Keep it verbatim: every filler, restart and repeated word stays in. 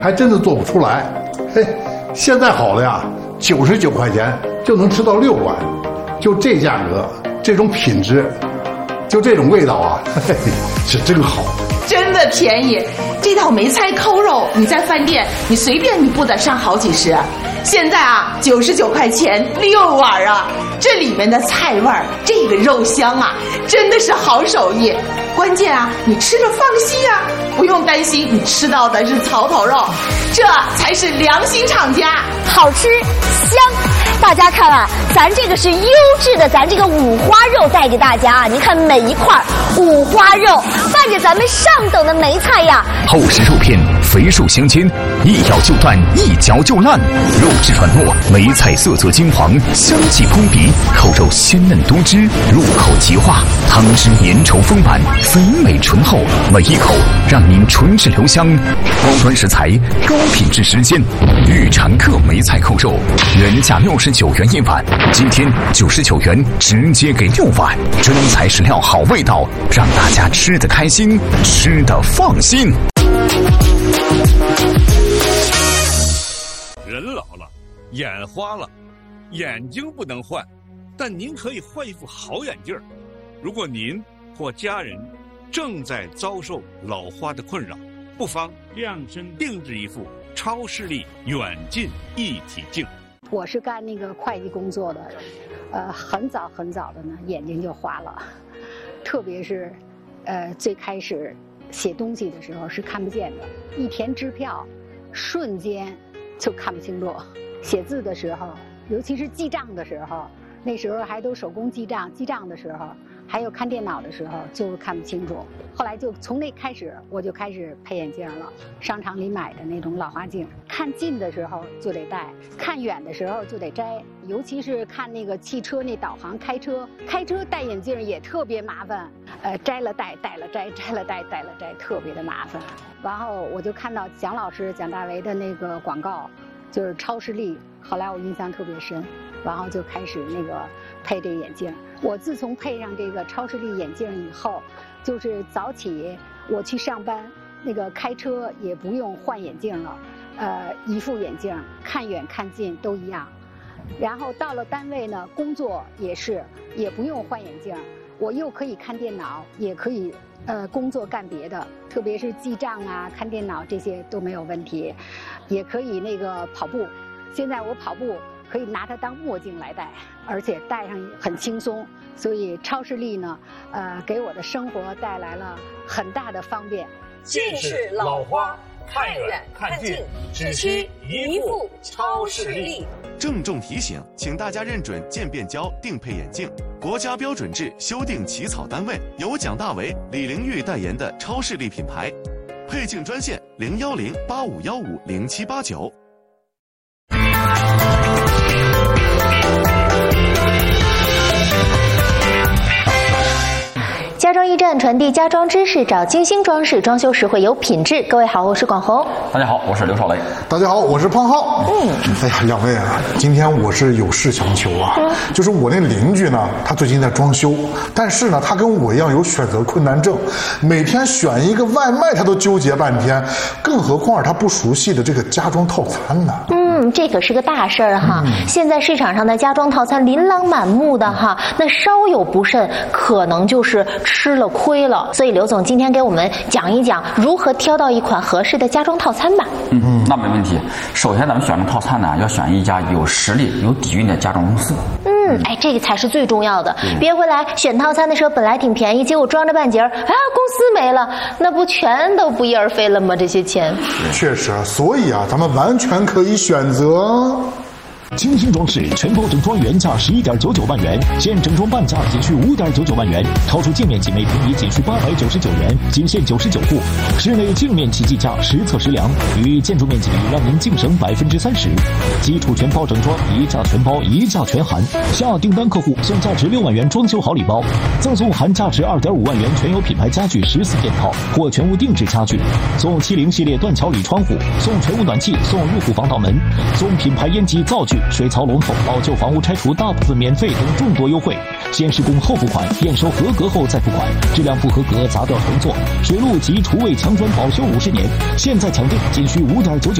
还真的做不出来。嘿，现在好了呀，九十九块钱就能吃到六碗，就这价格，这种品质，就这种味道啊，嘿嘿，是真好， 真的便宜。这道梅菜扣肉，你在饭店你随便你不得上好几十，现在啊九十九块钱六碗啊，这里面的菜味儿，这个肉香啊，真的是好手艺。关键啊，你吃着放心啊，不用担心你吃到的是草头肉，这才是良心厂家， 好吃香。大家看啊，咱这个是优质的，咱这个五花肉带给大家啊，你看每一块五花肉伴着咱们上等的梅菜呀， 厚实肉片，肥瘦相间，一咬就断，一嚼就烂，肉质软糯，梅菜色泽金黄，香气扑鼻，扣肉鲜嫩多汁，入口即化，汤汁粘稠丰满，肥美醇厚，每一口让您唇齿留香。高端食材，高品质时间，玉禅客梅菜扣肉，原价六十九元一碗，今天九十九元直接给六碗，真材实料，好味道，让大家吃得开心，吃得放心。 人老了，眼花了，眼睛不能换，但您可以换一副好眼镜。如果您或家人正在遭受老花的困扰，不妨量身定制一副超视力远近一体镜。 我是干那个会计工作的，呃，很早很早的呢，眼睛就花了，特别是，呃，最开始写东西的时候是看不见的，一填支票，瞬间就看不清楚。写字的时候，尤其是记账的时候，那时候还都手工记账，记账的时候，还有看电脑的时候，就看不清楚。后来就从那开始，我就开始配眼镜了。商场里买的那种老花镜，看近的时候就得戴，看远的时候就得摘。尤其是看那个汽车那导航，开车开车戴眼镜也特别麻烦。呃，摘了戴，戴了摘，摘了戴，戴了摘，特别的麻烦。然后我就看到蒋老师蒋大为的那个广告，就是超视力。后来我印象特别深，然后就开始那个配这眼镜。我自从配上这个超视力眼镜以后，就是早起我去上班，那个开车也不用换眼镜了，呃，一副眼镜看远看近都一样。然后到了单位呢，工作也是也不用换眼镜，我又可以看电脑，也可以呃工作干别的，特别是记账啊、看电脑这些都没有问题，也可以那个跑步。现在我跑步可以拿它当墨镜来戴，而且戴上很轻松，所以超视力呢，呃，给我的生活带来了很大的方便。 近视老花，看远看近，只需一副超视力。 郑重提醒，请大家认准渐变焦定配眼镜，国家标准制修订起草单位，由蒋大为、李玲玉代言的超视力品牌。配镜专线零幺零八五幺五零七八九。 家装驿站传递家装知识，找精心装饰，装修实惠有品质。各位好，我是广红。 大家好，我是刘少雷。 大家好，我是胖浩。嗯，哎呀，两位啊，今天我是有事相求啊，嗯、就是我那邻居呢，他最近在装修，但是呢，他跟我一样有选择困难症，每天选一个外卖他都纠结半天，更何况是他不熟悉的这个家装套餐呢。 嗯，这可是个大事儿哈、嗯！现在市场上的家装套餐琳琅满目的哈，那稍有不慎，可能就是吃了亏了。所以刘总今天给我们讲一讲如何挑到一款合适的家装套餐吧。 嗯，那没问题。首先咱们选择套餐呢，要选一家有实力、有底蕴的家装公司。 嗯，哎，这个才是最重要的。别回来选套餐的时候本来挺便宜，结果装着半截儿，啊，公司没了，那不全都不翼而飞了吗？这些钱。 确实，所以啊，咱们完全可以选择。 精心装饰全包整装原价十一点九九万元，现整装半价仅需五点九九万元，超出净面积每平米仅需八百九十九元，仅限九十九户。室内净面积计价实测实量，与建筑面积比让您净省百分之三十。基础全包整装，一价全包，一价全含。下订单客户送价值六万元装修好礼包，赠送含价值二点五万元全有品牌家具十四件套或全屋定制家具，送七零系列断桥铝窗户，送全屋暖气，送入户防盗门，送品牌烟机灶具。 水槽龙头、老旧房屋拆除大部分免费等众多优惠。先施工后付款，验收合格后再付款，质量不合格砸掉重做。水路及厨卫墙砖保修五十年，现在抢定仅需五点九九。